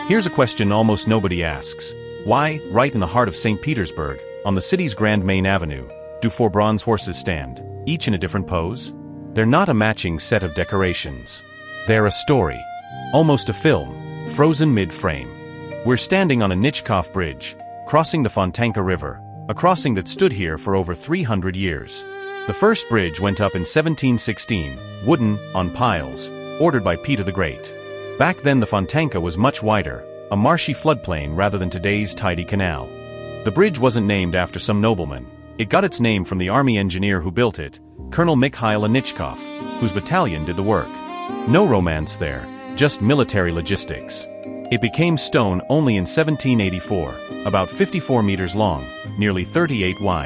Here's a question almost nobody asks. Why, right in the heart of St. Petersburg, on the city's grand main avenue, do 4 bronze horses stand, each in a different pose? They're not a matching set of decorations. They're a story. Almost a film, frozen mid-frame. We're standing on a Nichkov Bridge, crossing the Fontanka River, a crossing that stood here for over 300 years. The first bridge went up in 1716, wooden, on piles, ordered by Peter the Great. Back then the Fontanka was much wider, a marshy floodplain rather than today's tidy canal. The bridge wasn't named after some nobleman. It got its name from the army engineer who built it, Colonel Mikhail Anichkov, whose battalion did the work. No romance there, just military logistics. It became stone only in 1784, about 54 meters long, nearly 38 wide.